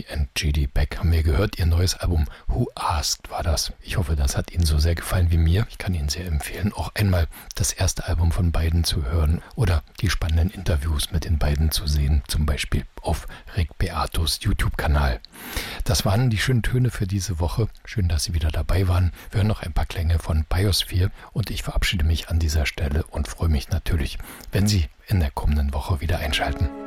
Johnny and J.D. Beck haben wir gehört. Ihr neues Album Who Asked war das. Ich hoffe, das hat Ihnen so sehr gefallen wie mir. Ich kann Ihnen sehr empfehlen, auch einmal das erste Album von beiden zu hören oder die spannenden Interviews mit den beiden zu sehen, zum Beispiel auf Rick Beatos YouTube-Kanal. Das waren die schönen Töne für diese Woche. Schön, dass Sie wieder dabei waren. Wir hören noch ein paar Klänge von Biosphere und ich verabschiede mich an dieser Stelle und freue mich natürlich, wenn Sie in der kommenden Woche wieder einschalten.